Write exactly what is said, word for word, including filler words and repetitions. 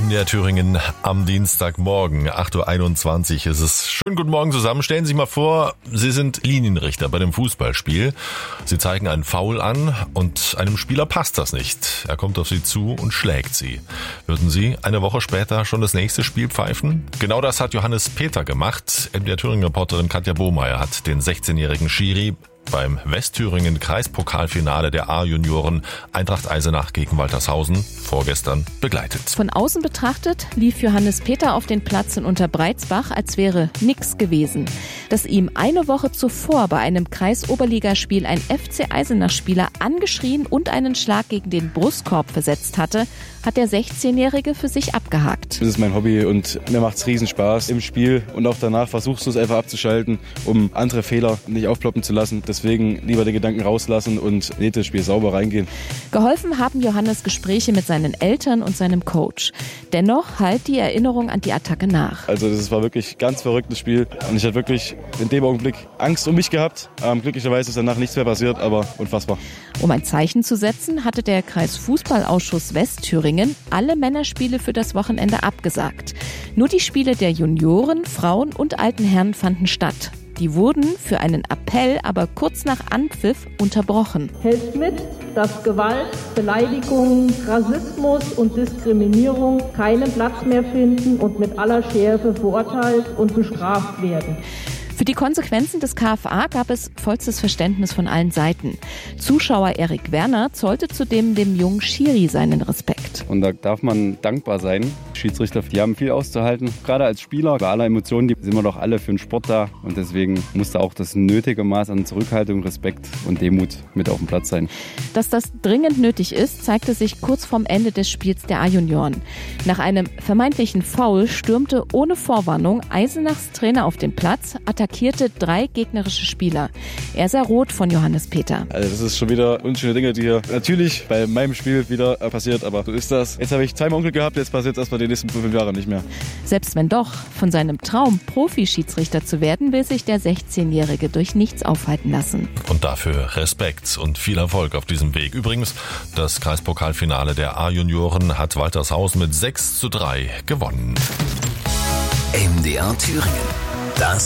M D R Thüringen am Dienstagmorgen, acht Uhr einundzwanzig ist es. Schönen guten Morgen zusammen. Stellen Sie sich mal vor, Sie sind Linienrichter bei einem Fußballspiel. Sie zeigen einen Foul an und einem Spieler passt das nicht. Er kommt auf Sie zu und schlägt Sie. Würden Sie eine Woche später schon das nächste Spiel pfeifen? Genau das hat Johannes Peter gemacht. M D R Thüringen-Reporterin Katja Bohmeier hat den sechzehnjährigen Schiri beim Westthüringen-Kreispokalfinale der A-Junioren Eintracht Eisenach gegen Waltershausen vorgestern begleitet. Von außen betrachtet lief Johannes Peter auf den Platz in Unterbreizbach, als wäre nix gewesen. Dass ihm eine Woche zuvor bei einem Kreisoberligaspiel ein F C Eisenach-Spieler angeschrien und einen Schlag gegen den Brustkorb versetzt hatte, hat der sechzehnjährige für sich abgehakt. Das ist mein Hobby und mir macht es riesen Spaß im Spiel und auch danach versuchst du es einfach abzuschalten, um andere Fehler nicht aufploppen zu lassen. Deswegen lieber den Gedanken rauslassen und nächstes Spiel sauber reingehen. Geholfen haben Johannes Gespräche mit seinen Eltern und seinem Coach. Dennoch hallt die Erinnerung an die Attacke nach. Also das war wirklich ein ganz verrücktes Spiel und ich hatte wirklich in dem Augenblick Angst um mich gehabt. Ähm, glücklicherweise ist danach nichts mehr passiert, aber unfassbar. Um ein Zeichen zu setzen, hatte der Kreisfußballausschuss Westthüringen alle Männerspiele für das Wochenende abgesagt. Nur die Spiele der Junioren, Frauen und alten Herren fanden statt. Die wurden für einen Appell aber kurz nach Anpfiff unterbrochen. Helft mit, dass Gewalt, Beleidigungen, Rassismus und Diskriminierung keinen Platz mehr finden und mit aller Schärfe verurteilt und bestraft werden. Für die Konsequenzen des K F A gab es vollstes Verständnis von allen Seiten. Zuschauer Erik Werner zollte zudem dem jungen Schiri seinen Respekt. Und da darf man dankbar sein. Schiedsrichter, die haben viel auszuhalten. Gerade als Spieler, bei aller Emotionen, die sind wir doch alle für den Sport da. Und deswegen muss da auch das nötige Maß an Zurückhaltung, Respekt und Demut mit auf dem Platz sein. Dass das dringend nötig ist, zeigte sich kurz vorm Ende des Spiels der A-Junioren. Nach einem vermeintlichen Foul stürmte ohne Vorwarnung Eisenachs Trainer auf den Platz, attackierte drei gegnerische Spieler. Er sah rot von Johannes Peter. Also das ist schon wieder unschöne Dinge, die hier natürlich bei meinem Spiel wieder passiert, aber so ist das. Jetzt habe ich zweimal Unglück gehabt, jetzt passiert es erstmal die nächsten fünf Jahre nicht mehr. Selbst wenn doch, von seinem Traum, Profi-Schiedsrichter zu werden, will sich der sechzehnjährige durch nichts aufhalten lassen. Und dafür Respekt und viel Erfolg auf diesem Weg. Übrigens, das Kreispokalfinale der A-Junioren hat Waltershausen mit sechs zu drei gewonnen. M D R Thüringen. Das